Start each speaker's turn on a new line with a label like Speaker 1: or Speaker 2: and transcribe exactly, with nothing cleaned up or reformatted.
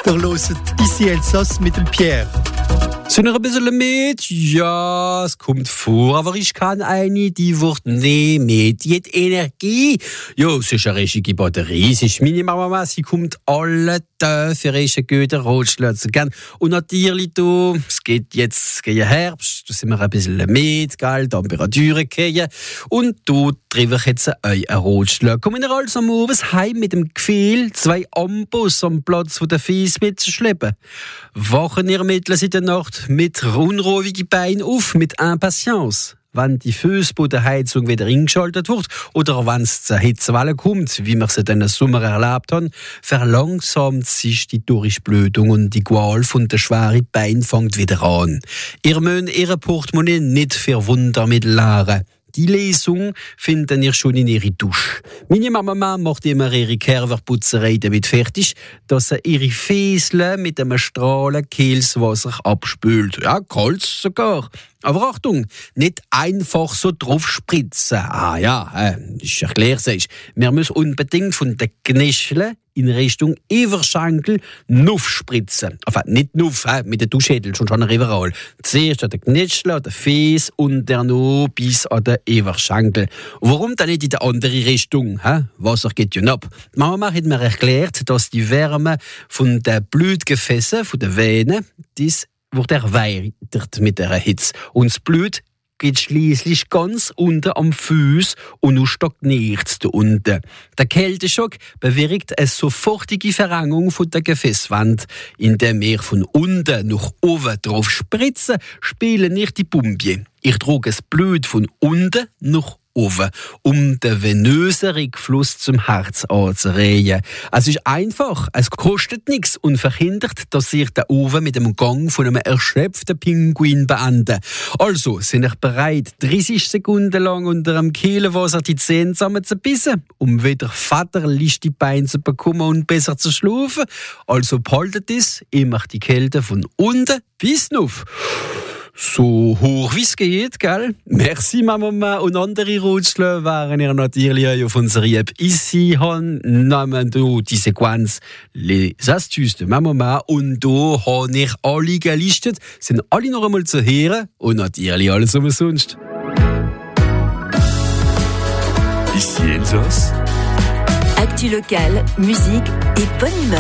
Speaker 1: Der loset ici Elsass mit dem Pierre.
Speaker 2: Sind noch ein bisschen mit? Ja, es kommt vor, aber ich kann eine, die wird nicht mit. Die hat Energie. Ja, es ist eine richtige Batterie. Es ist meine Mama, sie kommt alle Tage für ihre guten Rotschlötze gern. Und natürlich, du, es geht jetzt, es geht Herbst, da sind wir ein bisschen mit, gell, Temperaturen gehen. Und du triffst jetzt euch einen Rotschlötze. Kommen wir also am Abend heim mit dem Gefühl, zwei Ambus am Platz von der Fies mitzuschleppen. Wachen ihr mittels in der Nacht mit unruhigen Beinen auf, mit Impatience. Wenn die Fußbodenheizung wieder eingeschaltet wird oder wenn es zur Hitzewelle kommt, wie wir es in den Sommer erlebt haben, verlangsamt sich die Durchblutung und die Qual von der schweren Bein fängt wieder an. Ihr müsst Ihre Portemonnaie nicht für Wundermittel leeren. Die Lesung findet ihr schon in ihrer Dusche. Meine Mama macht immer ihre Kerverputzerei damit fertig, dass sie ihre Fäsle mit einem Strahlen Kehlswasser abspült. Ja, kalt sogar. Aber Achtung, nicht einfach so drauf spritzen. Ah ja, äh, ich erkläre es euch. Wir müssen unbedingt von den Knöcheln in Richtung Everschenkel Nuff spritzen. Enfin, nicht Nuff, äh, mit dem Duschschädel, schon schon überall. Zuerst an den Knöchel, an den Fies und dann noch bis an den Everschenkel. Warum dann nicht in die andere Richtung? Hä? Wasser geht ja ab. Die Mama hat mir erklärt, dass die Wärme von den Blutgefäßen, von den Venen, das wird erweitert mit der Hitze. Und das Blut geht schließlich ganz unten am Fuß und nun stagniert es da unten. Der Kälteschock bewirkt eine sofortige Verengung von der Gefäßwand. Indem wir von unten nach oben drauf spritzen, spielen nicht die Pumpe. Ich trage das Blut von unten nach oben, um den venösen Rückfluss zum Herz anzuregen. Es ist einfach, es kostet nichts und verhindert, dass sich der Ofen mit dem Gang von einem erschöpften Pinguin beendet. Also sind ihr bereit, dreißig Sekunden lang unter dem Kehlenwasser die Zähne zusammenzubissen, um wieder väterlich die Beine zu bekommen und besser zu schlafen? Also behaltet es, ich mache die Kälte von unten bis auf. So hoch wie es geht, gell? Merci, Mama. Und andere Rutschler waren ihr natürlich auf unserer App ici han nehmen du die Sequenz Les Astuces de Mama und da habe ich alle gelistet, sind alle noch einmal zu hören und natürlich alles umsonst.
Speaker 3: Ici Elsass.
Speaker 4: Actu locale, musique et bonne humeur.